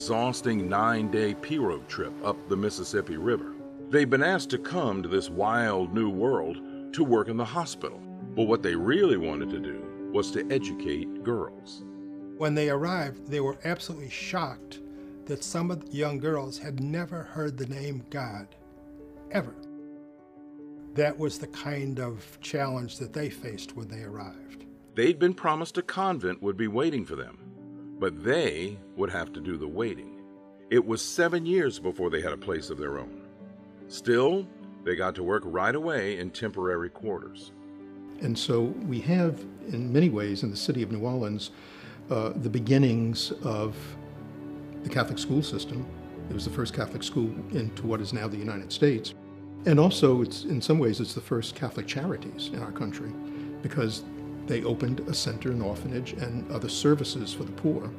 exhausting 9-day pirogue trip up the Mississippi River. They've been asked to come to this wild new world to work in the hospital. But what they really wanted to do was to educate girls. When they arrived, they were absolutely shocked that some of the young girls had never heard the name God, ever. That was the kind of challenge that they faced when they arrived. They'd been promised a convent would be waiting for them, but they would have to do the waiting. It was 7 years before they had a place of their own. Still, they got to work right away in temporary quarters. And so we have, in many ways, in the city of New Orleans, the beginnings of the Catholic school system. It was the first Catholic school into what is now the United States. And also, in some ways, it's the first Catholic charities in our country, because they opened a center, an orphanage, and other services for the poor.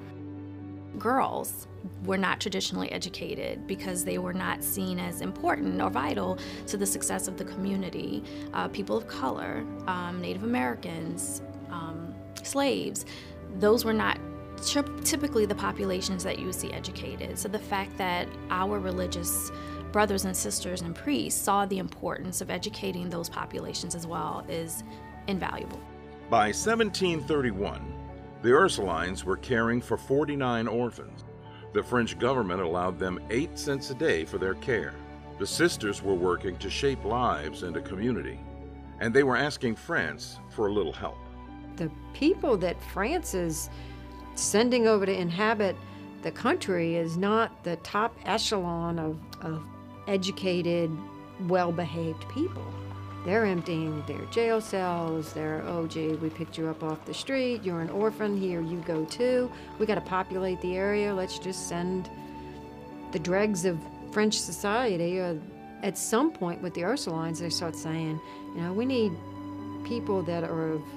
Girls were not traditionally educated because they were not seen as important or vital to the success of the community. People of color, Native Americans, slaves, those were not typically the populations that you would see educated. So the fact that our religious brothers and sisters and priests saw the importance of educating those populations as well is invaluable. By 1731, the Ursulines were caring for 49 orphans. The French government allowed them 8 cents a day for their care. The sisters were working to shape lives and a community, and they were asking France for a little help. The people that France is sending over to inhabit the country is not the top echelon of educated, well-behaved people. They're emptying their jail cells. They're, oh, gee, we picked you up off the street. You're an orphan. Here you go, too. We got to populate the area. Let's just send the dregs of French society. At some point with the Ursulines, they start saying, we need people that are of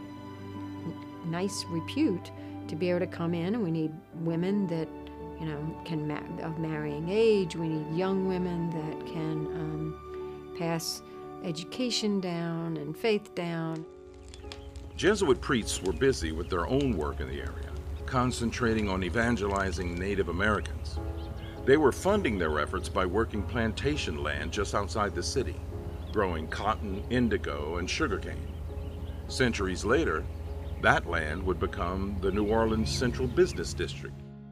nice repute to be able to come in, and we need women that, can of marrying age. We need young women that can pass education down and faith down. Jesuit priests were busy with their own work in the area, concentrating on evangelizing Native Americans. They were funding their efforts by working plantation land just outside the city, growing cotton, indigo, and sugarcane. Centuries later, that land would become the New Orleans Central Business District.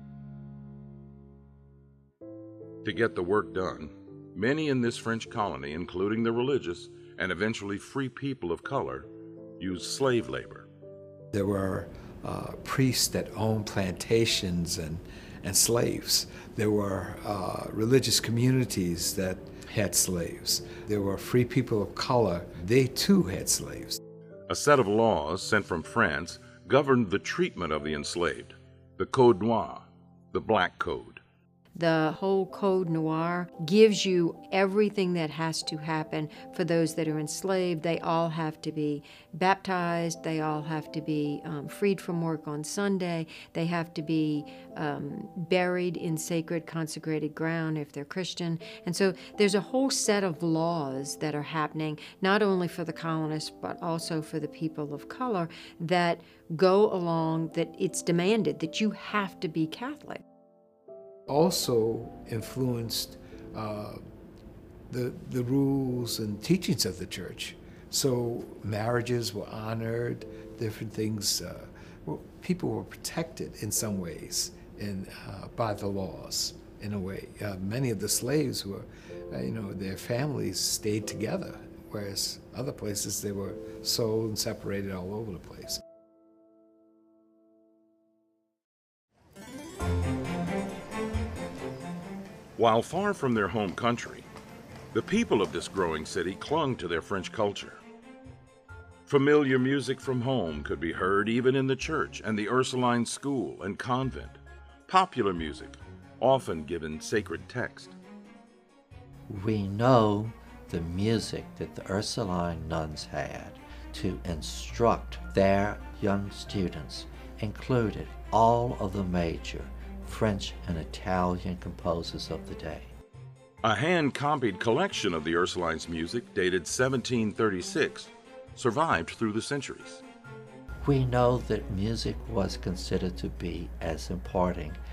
To get the work done, many in this French colony, including the religious and eventually free people of color, used slave labor. There were priests that owned plantations and slaves. There were religious communities that had slaves. There were free people of color. They too had slaves. A set of laws sent from France governed the treatment of the enslaved, the Code Noir, the Black Code. The whole Code Noir gives you everything that has to happen for those that are enslaved. They all have to be baptized. They all have to be freed from work on Sunday. They have to be buried in sacred, consecrated ground if they're Christian. And so there's a whole set of laws that are happening, not only for the colonists, but also for the people of color, that go along, that it's demanded that you have to be Catholic. Also influenced the rules and teachings of the church. So marriages were honored, different things. People were protected in some ways by the laws, in a way. Many of the slaves were, their families stayed together, whereas other places they were sold and separated all over the place. While far from their home country, the people of this growing city clung to their French culture. Familiar music from home could be heard even in the church and the Ursuline school and convent. Popular music, often given sacred text. We know the music that the Ursuline nuns had to instruct their young students included all of the major French and Italian composers of the day. A hand-copied collection of the Ursulines' music, dated 1736, survived through the centuries. We know that music was considered to be as important